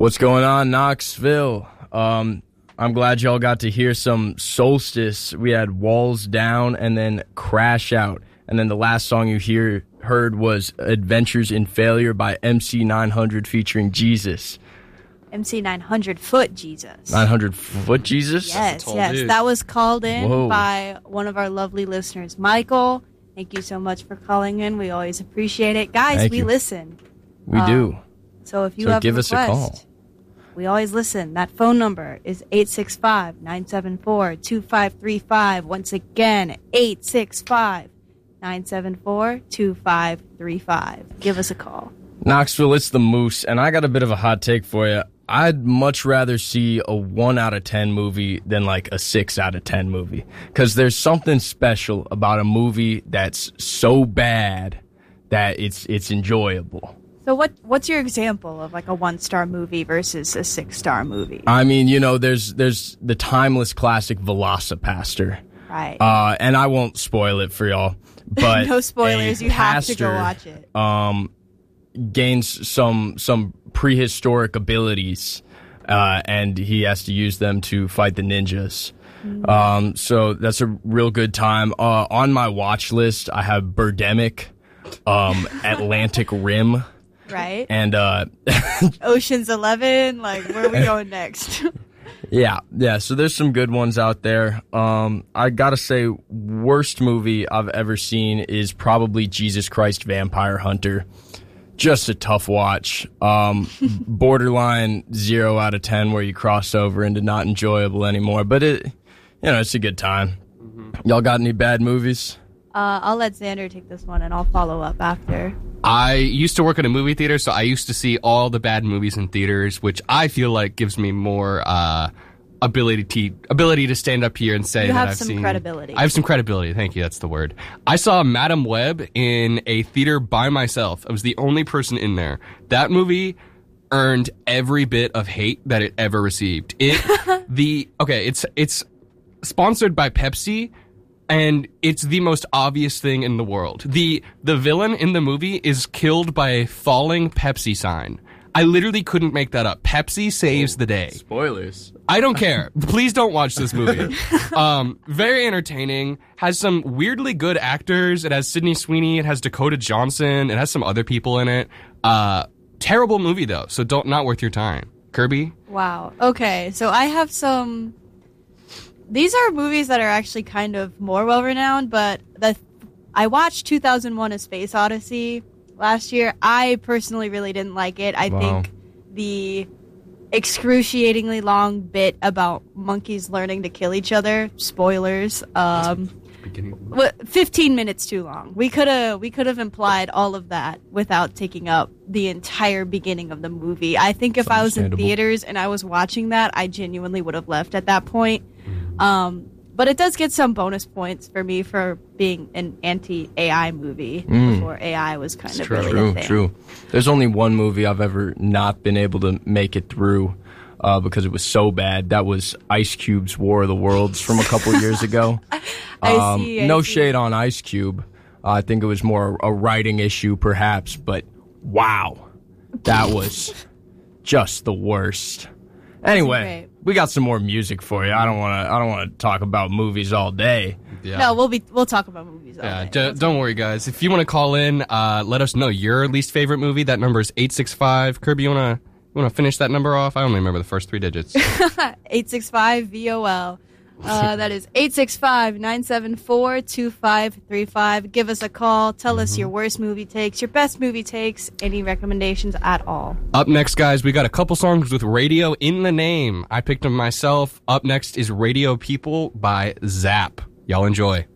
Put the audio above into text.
What's going on, Knoxville? I'm glad y'all got to hear some Solstice. We had Walls Down and then Crash Out. And then the last song you heard was Adventures in Failure by MC 900 featuring Jesus. MC 900 Foot Jesus. 900 Foot Jesus? Yes. That was called in by one of our lovely listeners, Michael. Thank you so much for calling in. We always appreciate it. Guys, we listen. We do. So if you have give a us a request, call. We always listen. That phone number is 865-974-2535. Once again, 865-974-2535. Give us a call. Knoxville, it's the Moose, and I got a bit of a hot take for you. I'd much rather see a 1 out of 10 movie than like a 6 out of 10 movie. Because there's something special about a movie that's so bad that it's enjoyable. So what's your example of like a 1-star movie versus a 6-star movie? I mean, there's the timeless classic Velocipaster. Right. And I won't spoil it for y'all. But no spoilers. You have to go watch it. Gains some prehistoric abilities, and he has to use them to fight the ninjas. So that's a real good time. On my watch list, I have Birdemic, Atlantic Rim. Right. And Ocean's 11, like, where are we going next? Yeah, so there's some good ones out there. I gotta say, worst movie I've ever seen is probably Jesus Christ Vampire Hunter. Just a tough watch. Borderline 0 out of 10 where you cross over into not enjoyable anymore. But it's a good time. Y'all got any bad movies? I'll let Xander take this one, and I'll follow up after. I used to work in a movie theater, so I used to see all the bad movies in theaters, which I feel like gives me more ability to stand up here and say that I've seen. Credibility. I have some credibility. Thank you. That's the word. I saw Madam Web in a theater by myself. I was the only person in there. That movie earned every bit of hate that it ever received. It's sponsored by Pepsi. And it's the most obvious thing in the world. The villain in the movie is killed by a falling Pepsi sign. I literally couldn't make that up. Pepsi saves the day. Spoilers. I don't care. Please don't watch this movie. Very entertaining. Has some weirdly good actors. It has Sydney Sweeney. It has Dakota Johnson. It has some other people in it. Terrible movie, though, so not worth your time. Kirby? Wow. Okay, so I have some... These are movies that are actually kind of more well-renowned, but I watched 2001: A Space Odyssey last year. I personally really didn't like it. I think the excruciatingly long bit about monkeys learning to kill each other, spoilers, 15 minutes too long. We could have implied all of that without taking up the entire beginning of the movie. I think if I was in theaters and I was watching that, I genuinely would have left at that point. But it does get some bonus points for me for being an anti-AI movie before AI was kind of really a thing. True. There's only one movie I've ever not been able to make it through because it was so bad. That was Ice Cube's War of the Worlds from a couple years ago. I see. Shade on Ice Cube. I think it was more a writing issue perhaps, but wow. That was just the worst. Anyway, we got some more music for you. I don't want to talk about movies all day. Yeah. No, we'll talk about movies all day. Don't worry, guys. If you want to call in, let us know your least favorite movie. That number is 865. Kirby, you want to finish that number off? I only remember the first 3 digits. 865-VOL. That is 865-974-2535. Give us a call. Tell us your worst movie takes, your best movie takes, any recommendations at all. Up next, guys, we got a couple songs with radio in the name. I picked them myself. Up next is Radio People by Zapp. Y'all enjoy.